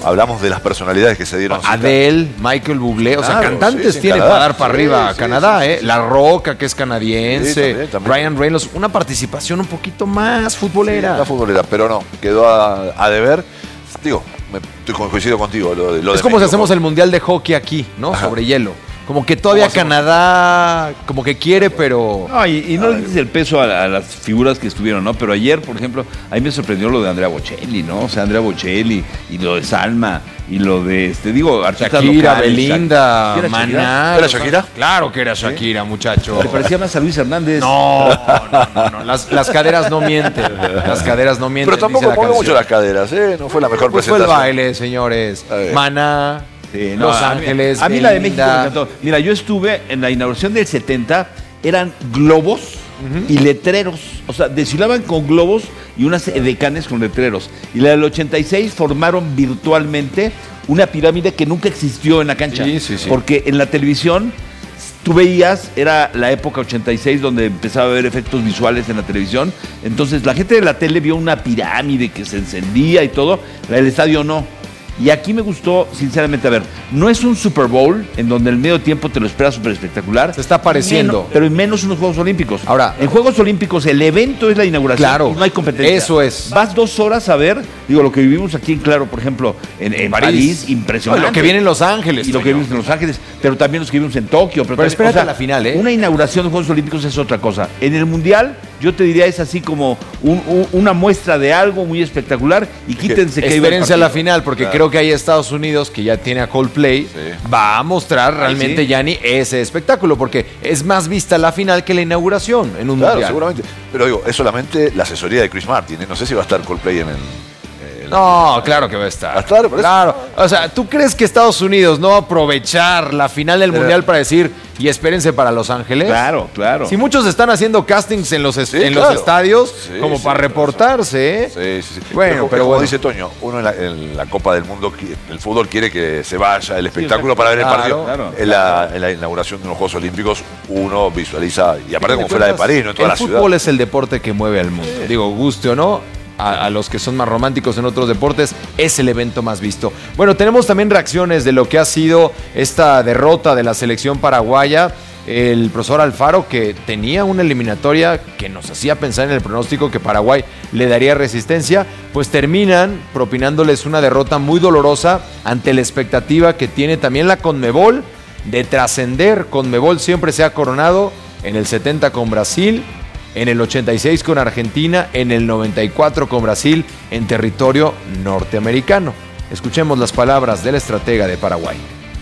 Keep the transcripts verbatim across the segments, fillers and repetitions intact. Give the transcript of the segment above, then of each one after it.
hablamos de las personalidades que se dieron. Adele, Michael Bublé, o sea, claro, cantantes sí, sí, tienen Canadá, para dar para sí, arriba a sí, Canadá, sí, sí, ¿eh? sí. La Roca, que es canadiense, Sí, también, también. Ryan Reynolds, una participación un poquito más futbolera. Sí, la futbolera, pero no, quedó a, a deber. Digo, me, estoy coincido contigo. Lo, de- lo Es de como si México. hacemos el Mundial de Hockey aquí, ¿no? Ajá. Sobre hielo. Como que todavía ¿Cómo hacemos? Canadá como que quiere, pero... No, y, y no le quites el peso a, a las figuras que estuvieron, ¿no? Pero ayer, por ejemplo, a mí me sorprendió lo de Andrea Bocelli, ¿no? O sea, Andrea Bocelli y lo de Salma y lo de, este, digo, artistas Shakira, locales, Belinda, ¿Sí era Shakira? Maná. ¿Era Shakira? Claro que era Shakira, muchacho. Le parecía más a Luis Hernández. No, no, no, no. Las, las caderas no mienten. Las caderas no mienten. Pero tampoco dice la pongo canción. mucho las caderas, ¿eh? No fue la mejor Pues fue el presentación. baile, señores. A ver. Maná, Sí, no, Los a mí- Ángeles, A mí, la de México me Belinda. encantó. Mira, yo estuve en la inauguración del setenta, eran globos y letreros. O sea, desfilaban con globos y unas edecanes con letreros. Y la del ochenta y seis formaron virtualmente una pirámide que nunca existió en la cancha. Sí, sí, sí. Porque en la televisión tú veías, era la época ochenta y seis donde empezaba a haber efectos visuales en la televisión. Entonces la gente de la tele vio una pirámide que se encendía y todo. La del estadio no. Y aquí me gustó, sinceramente, a ver, no es un Super Bowl en donde el medio tiempo te lo espera súper espectacular. Se está pareciendo. Menos- pero menos unos Juegos Olímpicos. Ahora- en Juegos Olímpicos el evento es la inauguración. Claro, y no hay competencia. eso es. Vas dos horas a ver, digo, lo que vivimos aquí en Claro, por ejemplo, en, en París. París, No, impresionante. lo que viene en Los Ángeles. Y lo que Toño. vimos en Los Ángeles, pero también los que vimos en Tokio. Pero, Pero también- espérate a la final, ¿eh? Una inauguración de Juegos Olímpicos es otra cosa. En el Mundial, yo te diría, es así como un- un- una muestra de algo muy espectacular y quítense que, iba el Espérense a la partido. final, porque creo que ahí Estados Unidos, que ya tiene a Coldplay, va a mostrar realmente, sí. Gianni, ese espectáculo, porque es más vista la final que la inauguración en un Claro, mundial. seguramente. Pero digo, es solamente la asesoría de Chris Martin, ¿eh? No sé si va a estar Coldplay en el... eh, No, claro que va a estar. ¿Va a estar? Por eso. Claro. O sea, ¿tú crees que Estados Unidos no va a aprovechar la final del Pero- mundial para decir y espérense para Los Ángeles? Claro, claro. Si muchos están haciendo castings en los, est- Sí, en los claro. estadios Sí, como sí, para tienes reportarse, ¿eh? Sí, sí, sí. Bueno, como- pero como bueno. dice Toño, uno en la, en la Copa del Mundo, qui- el fútbol quiere que se vaya el espectáculo exacto. para ver el Claro, partido. claro. en, la, en la inauguración de unos Juegos Olímpicos, uno visualiza, y aparte como fue la de París, no en toda el la ciudad. fútbol es el deporte que mueve al mundo. Digo, guste o no, a, a los que son más románticos en otros deportes, es el evento más visto. Bueno, tenemos también reacciones de lo que ha sido esta derrota de la selección paraguaya. El profesor Alfaro, que tenía una eliminatoria que nos hacía pensar en el pronóstico que Paraguay le daría resistencia, pues terminan propinándoles una derrota muy dolorosa ante la expectativa que tiene también la Conmebol de trascender. Conmebol siempre se ha coronado en el setenta con Brasil, en el ochenta y seis con Argentina, en el noventa y cuatro con Brasil en territorio norteamericano. Escuchemos las palabras del estratega de Paraguay.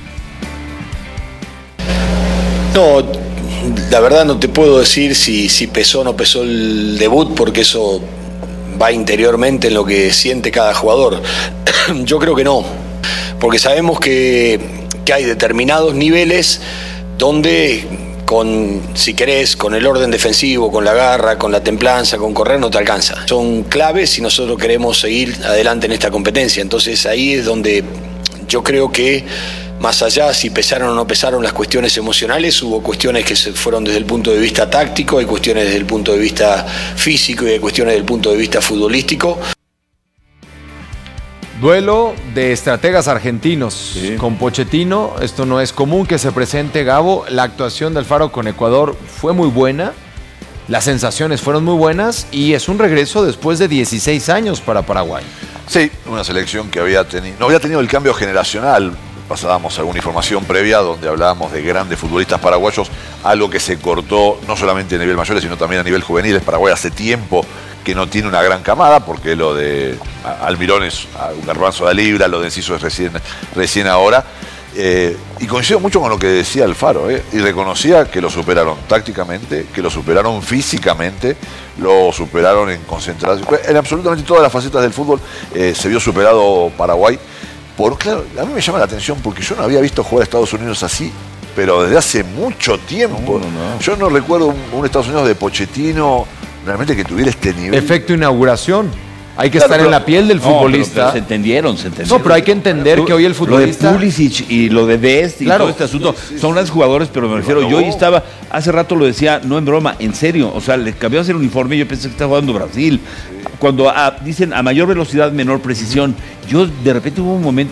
No, la verdad no te puedo decir si, si pesó o no pesó el debut, porque eso va interiormente en lo que siente cada jugador. Yo creo que no, porque sabemos que, que hay determinados niveles donde, con, si querés, con el orden defensivo, con la garra, con la templanza, con correr, no te alcanza. Son claves si nosotros queremos seguir adelante en esta competencia. Entonces ahí es donde yo creo que, más allá si pesaron o no pesaron las cuestiones emocionales, hubo cuestiones que se fueron desde el punto de vista táctico, hay cuestiones desde el punto de vista físico y hay cuestiones desde el punto de vista futbolístico. Duelo de estrategas argentinos Sí. con Pochettino. Esto no es común que se presente, Gabo. La actuación de Alfaro con Ecuador fue muy buena. Las sensaciones fueron muy buenas y es un regreso después de dieciséis años para Paraguay. Sí, una selección que había tenido, no había tenido el cambio generacional. Pasábamos alguna información previa donde hablábamos de grandes futbolistas paraguayos, algo que se cortó no solamente a nivel mayores, sino también a nivel juveniles. Paraguay hace tiempo que no tiene una gran camada, porque lo de Almirón es un garbanzo de libra, lo de Enciso es recién, recién ahora. Eh, y coincido mucho con lo que decía Alfaro, eh, y reconocía que lo superaron tácticamente, que lo superaron físicamente, lo superaron en concentración. En absolutamente todas las facetas del fútbol eh, se vio superado Paraguay. Por, claro, a mí me llama la atención porque yo no había visto jugar a Estados Unidos así, pero desde hace mucho tiempo. No, no, no. Yo no recuerdo un, un Estados Unidos de Pochettino realmente que tuviera este nivel. Efecto inauguración. Hay que Claro, estar pero- en la piel del No, pero- futbolista. pero se entendieron, se entendieron. No, pero hay que entender que hoy el futbolista... Lo de Pulisic y lo de Dest y Claro. todo este asunto son grandes jugadores, pero me refiero, yo hoy estaba, hace rato lo decía, no en broma, en serio, o sea, le cambió a hacer el uniforme y yo pensé que estaba jugando Brasil. Cuando ah, dicen a mayor velocidad, menor precisión, yo de repente hubo un momento